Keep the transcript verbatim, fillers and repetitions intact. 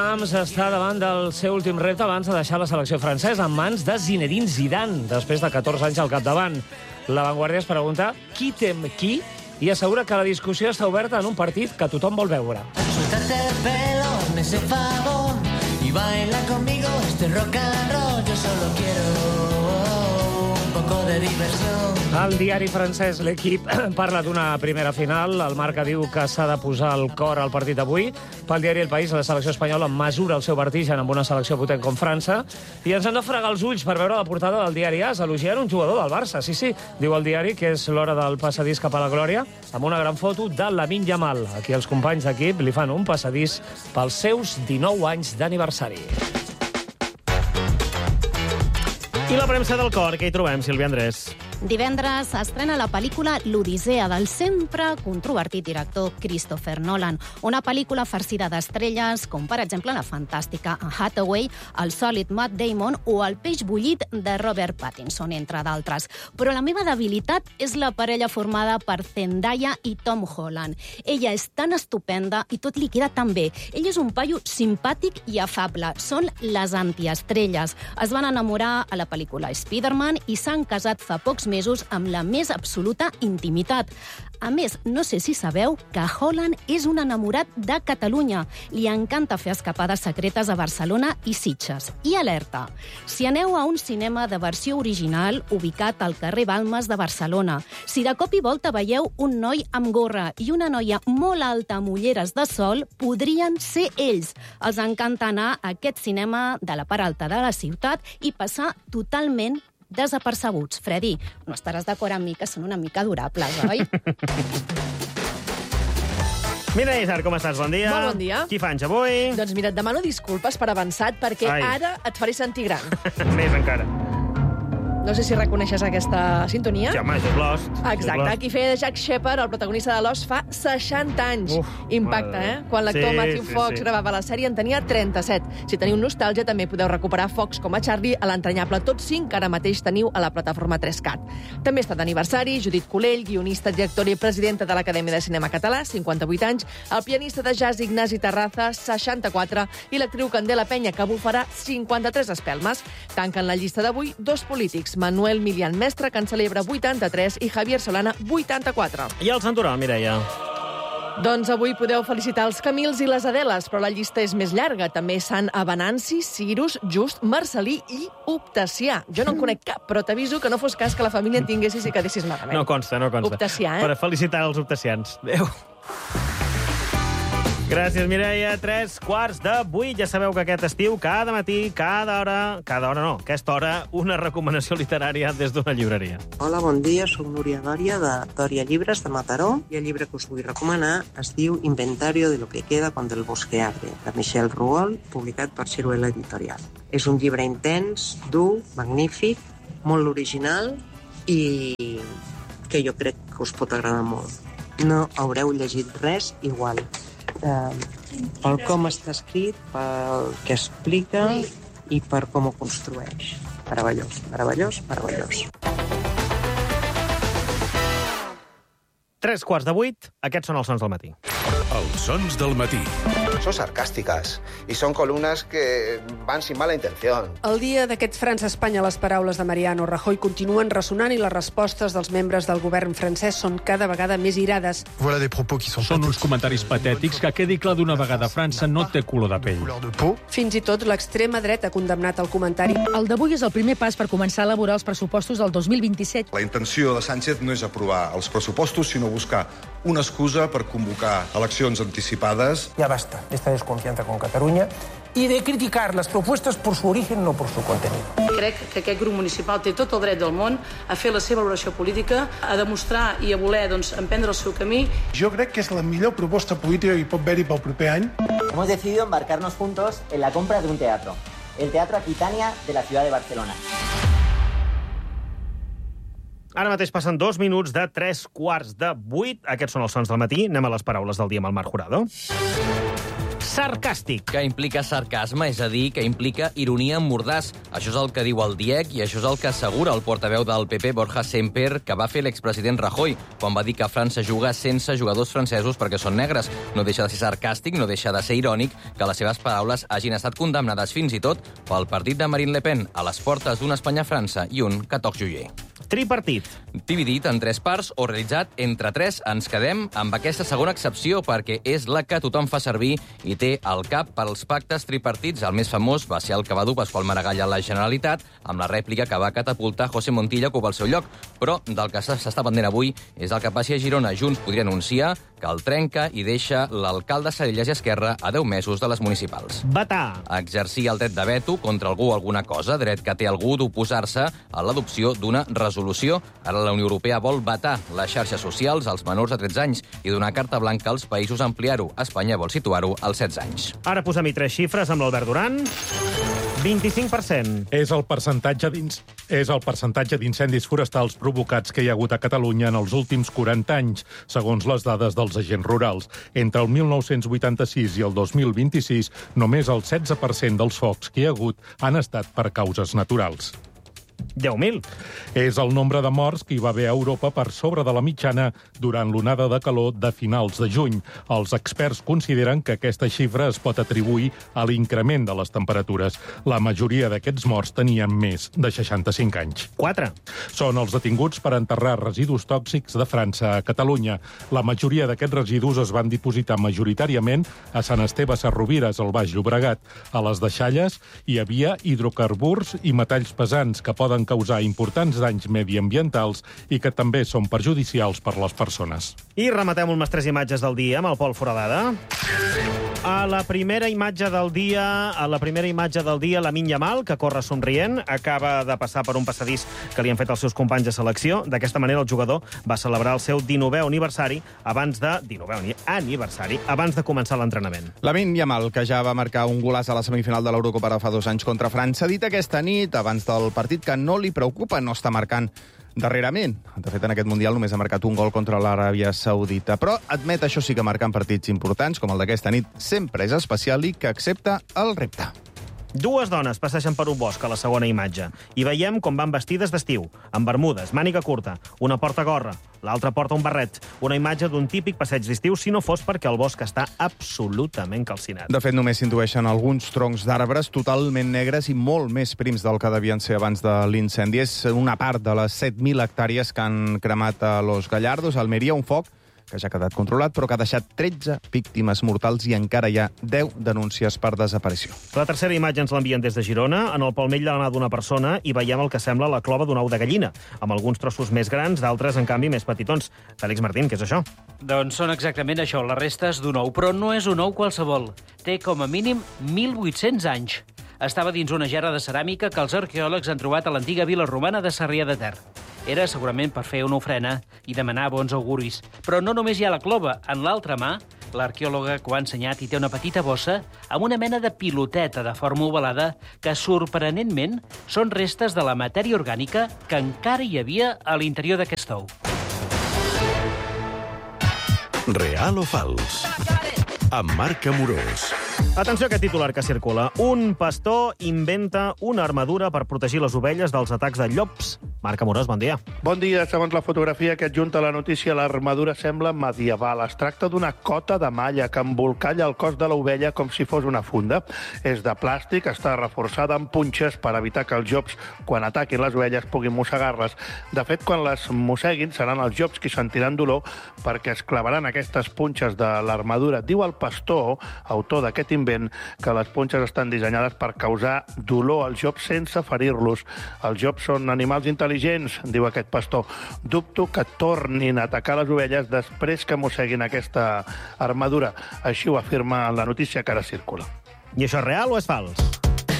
Deschamps està davant del seu últim repte abans de deixar la selecció francesa en mans de Zinedine Zidane, després de catorze anys al capdavant. La Vanguardia es pregunta qui tem qui i assegura que la discussió està oberta en un partit que tothom vol veure. Suéltate el pelo, hazme ese favor y baila conmigo este rock and roll. Yo solo quiero un poco de diversión. El diari francès L'Equipe parla d'una primera final. El Marca diu que s'ha de posar el cor al partit d'avui. Pel diari El País, la selecció espanyola mesura el seu vertigen amb una selecció potent com França. I ens hem de fregar els ulls per veure la portada del diari AS, elogiant un jugador del Barça. Sí, sí, diu el diari que és l'hora del passadís cap a la glòria, amb una gran foto de Lamine Yamal. Aquí els companys d'equip li fan un passadís pels seus dinou anys d'aniversari. I la premsa del cor, què hi trobem, Sílvia Andrés? Divendres s'estrena la pel·lícula L'Odissea del sempre controvertit director Christopher Nolan. Una pel·lícula farcida d'estrelles, com per exemple la fantàstica Anne Hathaway, el sòlid Matt Damon o el peix bullit de Robert Pattinson, entre d'altres. Però la meva debilitat és la parella formada per Zendaya i Tom Holland. Ella és tan estupenda i tot li queda tan bé. Ell és un paio simpàtic i afable. Són les antiestrelles. Es van enamorar a la pel·lícula Spider-Man i s'han casat fa pocs mesos amb la més absoluta intimitat. A més, no sé si sabeu que Holland és un enamorat de Catalunya. Li encanta fer escapades secretes a Barcelona i Sitges. I alerta, si aneu a un cinema de versió original ubicat al carrer Balmes de Barcelona, si de cop i volta veieu un noi amb gorra i una noia molt alta amb ulleres de sol, podrien ser ells. Els encanta anar a aquest cinema de la part alta de la ciutat i passar totalment desapercebuts. Freddy, no estaràs d'acord amb mi que són una mica durables, oi? Mireia Isart, com estàs? Bon dia. Molt bon dia. Qui fa anys avui? Doncs mira, et demano disculpes per avançat, perquè Ai. ara et faré sentir gran. Més encara. No sé si reconeixes aquesta sintonia. Sí, home, és Lost. Exacte, Lost. qui feia Jack Shepard, el protagonista de Lost, fa seixanta anys. Uf, Impacte, madre. eh? Quan l'actor Sí, Matthew sí, Fox sí. gravava la sèrie en tenia trenta-set. Si teniu nostàlgia, també podeu recuperar Fox com a Charlie a l'entranyable Tots cinc, que ara mateix teniu a la plataforma tres cat. També està d'aniversari Judit Colell, guionista, directora i presidenta de l'Acadèmia de Cinema Català, cinquanta-vuit anys, el pianista de jazz Ignasi Terraza, seixanta-quatre, i l'actriu Candela Penya, que bufarà cinquanta-tres espelmes. Tanquen la llista d'avui dos polítics, Manuel Milian Mestre, que en celebra vuitanta-tres, i Javier Solana, vuitanta-quatre. I el santoral, Mireia? Doncs avui podeu felicitar els Camils i les Adeles, però la llista és més llarga. També Sant Avenanci, Cirus, Just, Marcelí i Optacià. Jo no en conec cap, però t'aviso que no fos cas que la família en tinguessis i quedessis malament. No consta, no consta. Optacià, eh? Per felicitar els optacians. Adéu. Gràcies, Mireia. Tres quarts de vuit. Ja sabeu que aquest estiu, cada matí, cada hora... Cada hora no, aquesta hora, una recomanació literària des d'una llibreria. Hola, bon dia. Soc Núria Dòria, de Dòria Llibres, de Mataró. I el llibre que us vull recomanar es diu Inventario de lo que queda cuando el bosque arde, de Michel Rouault, publicat per Ciruela Editorial. És un llibre intens, dur, magnífic, molt original i que jo crec que us pot agradar molt. No haureu llegit res igual. Uh, pel com està escrit, pel que explica i per com ho construeix. Meravellós, meravellós, meravellós. Tres quarts de vuit, aquests són els sons del matí. Els sons del matí. Son sarcásticas y son columnas que van sin mala intención. El dia d'aquest França-Espanya, les paraules de Mariano Rajoy continuen ressonant i les respostes dels membres del govern francès són cada vegada més irades. Voilà des propos qui sont Són uns comentaris patètics que quedi clar d'una vegada França no té color de pell. Fins i tot l'extrema dreta ha condemnat el comentari. El d'avui és el primer pas per començar a elaborar els pressupostos del dos mil vint-i-set. La intenció de Sánchez no és aprovar els pressupostos, sinó buscar una excusa per convocar eleccions anticipades. Ya basta de esta desconfianza con Cataluña y de criticar las propuestas por su origen, no por su contenido. Crec que aquest grup municipal té tot el dret del món a fer la seva valoració política, a demostrar i a voler doncs, emprendre el seu camí. Jo crec que és la millor proposta política que hi pot haver-hi pel proper any. Hemos decidido embarcarnos juntos en la compra de un teatro, el Teatro Aquitania de la ciudad de Barcelona. Ara mateix passen dos minuts de tres quarts de vuit. Aquests són els sons del matí. Anem a les paraules del dia amb el Marc Jurado. sarcàstic. Que implica sarcasme, és a dir, que implica ironia mordàs. Això és el que diu el DIEC i això és el que assegura el portaveu del P P, Borja Semper, que va fer l'expresident Rajoy, quan va dir que França juga sense jugadors francesos perquè són negres. No deixa de ser sarcàstic, no deixa de ser irònic que les seves paraules hagin estat condemnades fins i tot pel partit de Marine Le Pen a les portes d'una Espanya-França i un Catorze-Juillet. Tripartit. Dividit en tres parts o realitzat entre tres, ens quedem amb aquesta segona excepció perquè és la que tothom fa servir i té al cap per als pactes tripartits. El més famós va ser el que va dur Pasqual Maragall a la Generalitat, amb la rèplica que va catapultar José Montilla a ocupar el seu lloc. Però del que s'està pendent avui és el que passi a Girona. Junts podria anunciar que el trenca i deixa l'alcalde Salellas i Esquerra a deu mesos de les municipals. Vetar. Exercir el dret de veto contra algú o alguna cosa, dret que té algú d'oposar-se a l'adopció d'una resolució. Ara la Unió Europea vol vetar les xarxes socials als menors de tretze anys i donar carta blanca als països a ampliar-ho. Espanya vol situar-ho als setze anys. Ara posem-hi tres xifres amb l'Albert Duran. vint-i-cinc per cent. És el percentatge dins és el percentatge d'incendis forestals provocats que hi ha hagut a Catalunya en els últims quaranta anys, segons les dades dels agents rurals. Entre el mil nou-cents vuitanta-sis i el dos mil vint-i-sis, només el setze per cent dels focs que hi ha hagut han estat per causes naturals. deu mil. És el nombre de morts que hi va haver a Europa per sobre de la mitjana durant l'onada de calor de finals de juny. Els experts consideren que aquesta xifra es pot atribuir a l'increment de les temperatures. La majoria d'aquests morts tenien més de seixanta-cinc anys. quatre. Són els detinguts per enterrar residus tòxics de França a Catalunya. La majoria d'aquests residus es van dipositar majoritàriament a Sant Esteve Sesrovires, al Baix Llobregat. A les deixalles hi havia hidrocarburs i metalls pesants que poden causar importants danys mediambientals i que també són perjudicials per les persones. I rematem amb les tres imatges del dia amb el Pol Foradada. A la primera imatge del dia, a la primera imatge del dia, Lamine Yamal, que corre somrient, acaba de passar per un passadís que li han fet els seus companys de selecció. D'aquesta manera, el jugador va celebrar el seu dinovè aniversari abans de dinovè aniversari abans de començar l'entrenament. Lamine Yamal, que ja va marcar un golaç a la semifinal de l'Eurocopa ara fa dos anys contra França, ha dit aquesta nit, abans del partit, que no li preocupa no estar marcant darrerament. De fet, en aquest Mundial només ha marcat un gol contra l'Aràbia Saudita. Però admet, això sí, que marcant partits importants, com el d'aquesta nit, sempre és especial i que accepta el repte. Dues dones passegen per un bosc a la segona imatge i veiem com van vestides d'estiu, amb bermudes, màniga curta, una porta gorra, l'altra porta un barret, una imatge d'un típic passeig d'estiu si no fos perquè el bosc està absolutament calcinat. De fet, només s'intueixen alguns troncs d'arbres totalment negres i molt més prims del que devien ser abans de l'incendi. És una part de les set mil hectàrees que han cremat a Los Gallardos, a Almeria, un foc que ja ha quedat controlat, però que ha deixat tretze víctimes mortals i encara hi ha deu denúncies per desaparició. La tercera imatge ens l'envien des de Girona. En el palmell de la mà d'una persona i veiem el que sembla la clova d'un ou de gallina, amb alguns trossos més grans, d'altres, en canvi, més petitons. Fèlix Martín, què és això? Doncs són exactament això, les restes d'un ou, però no és un ou qualsevol. Té com a mínim mil vuit-cents anys. Estava dins una gerra de ceràmica que els arqueòlegs han trobat a l'antiga vila romana de Sarrià de Ter. Era segurament per fer una ofrena i demanar bons auguris. Però no només hi ha la clova. En l'altra mà, l'arqueòloga que ho ha ensenyat hi té una petita bossa amb una mena de piloteta de forma ovalada que, sorprenentment, són restes de la matèria orgànica que encara hi havia a l'interior d'aquest ou. Real o fals? Amb Marc Amorós. Atenció a aquest titular que circula. Un pastor inventa una armadura per protegir les ovelles dels atacs de llops. Marc Amorós, bon dia. Bon dia. Segons la fotografia que adjunta la notícia, l'armadura sembla medieval. Es tracta d'una cota de malla que embolcalla el cos de l'ovella com si fos una funda. És de plàstic, està reforçada amb punxes per evitar que els llops, quan ataquin les ovelles, puguin mossegar-les. De fet, quan les mosseguin, seran els llops qui sentiran dolor perquè es clavaran aquestes punxes de l'armadura. Diu el pastor, autor d'aquest invent, que les punxes estan dissenyades per causar dolor als llops sense ferir-los. Els llops són animals intel·ligents, diu aquest pastor. Dubto que tornin a atacar les ovelles després que mosseguin aquesta armadura. Així ho afirma en la notícia que ara circula. I això és real o és fals?